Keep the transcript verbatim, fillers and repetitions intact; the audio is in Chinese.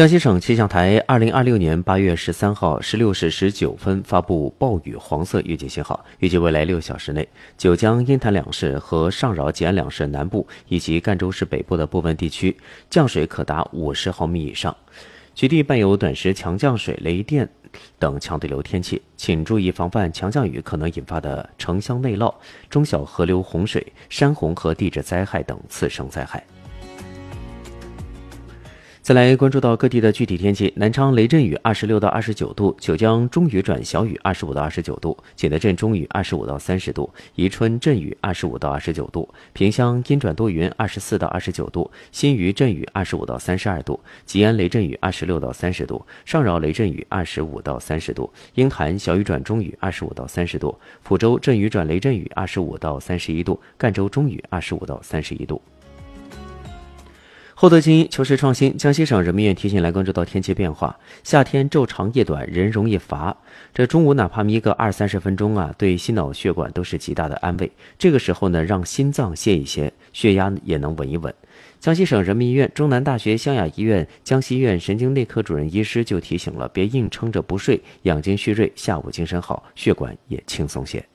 江西省气象台二零二六年八月十三号十六时十九分发布暴雨黄色预警信号，预计未来六小时内，九江、阴潭两市和上饶、吉安两市南部以及赣州市北部的部分地区降水可达五十毫米以上，局地伴有短时强降水、雷电等强对流天气，请注意防范强降雨可能引发的城乡内涝、中小河流洪水、山洪和地质灾害等次生灾害。再来关注到各地的具体天气，南昌雷阵雨二十六到二十九度，九江中雨转小雨二十五到二十九度，景德镇中雨二十五到三十度，宜春阵雨二十五到二十九度，萍乡阴转多云二十四到二十九度，新余阵雨二十五到三十二度，吉安雷阵雨二十六到三十度，上饶雷阵雨二十五到三十度，鹰潭小雨转中雨二十五到三十度，抚州阵雨转雷阵雨二十五到三十一度，赣州中雨二十五到三十一度。厚德金求实创新，江西省人民医院提醒来关注到天气变化，夏天昼长夜短，人容易乏，这中午哪怕眯个二三十分钟啊，对心脑血管都是极大的安慰。这个时候呢，让心脏歇一歇，血压也能稳一稳。江西省人民医院、中南大学湘雅医院江西院神经内科主任医师就提醒了，别硬撑着不睡，养精蓄锐，下午精神好，血管也轻松些。